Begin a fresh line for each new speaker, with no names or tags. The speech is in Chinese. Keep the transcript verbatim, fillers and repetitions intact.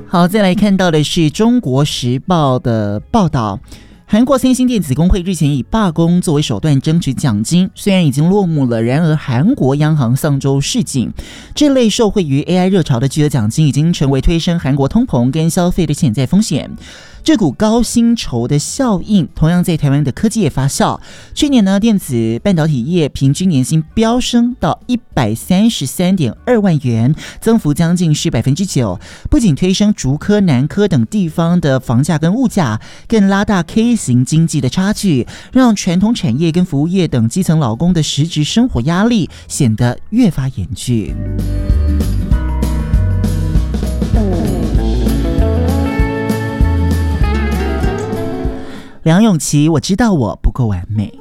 好，再来看到的是中国时报的报道，韩国三星电子工会日前以罢工作为手段争取奖金，虽然已经落幕了，然而韩国央行上周示警，这类受惠于 A I 热潮的巨额奖金已经成为推升韩国通膨跟消费的潜在风险。这股高薪酬的效应同样在台湾的科技业发酵。去年呢，电子半导体业平均年薪飙升到一百三十三点二万元，增幅将近是百分之九。不仅推升竹科、南科等地方的房价跟物价，更拉大 K 型经济的差距，让传统产业跟服务业等基层劳工的实质生活压力显得越发严峻。梁咏琪，我知道我不够完美。